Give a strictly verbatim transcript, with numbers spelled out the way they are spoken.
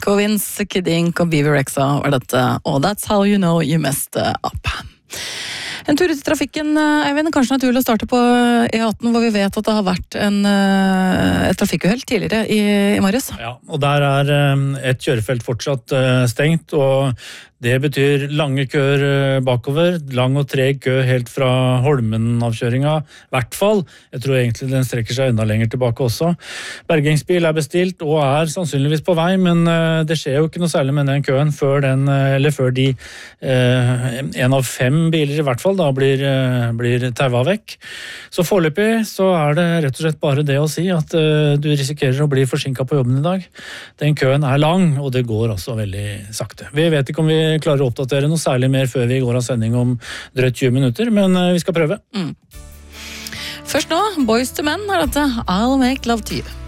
Nico Vince, Kid Ink og Beaver Rexa var dette, og That's How You Know You Messed Up. En tur ut i trafikken, Eivind, kanskje naturlig å starte på E atten, hvor vi vet at det har vært en, et trafikkuhell tidligere i, i morges. Ja, og der er et kjørefelt fortsatt stengt, og det betyr lange køer bakover, lang og treg kø helt fra Holmen-avkjøringa, i hvert fall. Jeg tror egentlig den strekker seg enda lenger tilbake også. Bergingsbil er bestilt og er sannsynligvis på vei, men det skjer jo ikke noe særlig med den køen før, den, eller før de en av fem biler i hvert fall da blir, blir taua vekk. Så foreløpig så er det rett og slett bare det å si at du risikerer å bli forsinket på jobben i dag. Den køen er lang, og det går også veldig sakte. Vi vet ikke om vi klarer å oppdatere noe særlig mer før vi går av sending om drøtt tjue minutter, men vi skal prøve. Mm. Først nå, Boys to Men har dette I'll Make Love to You.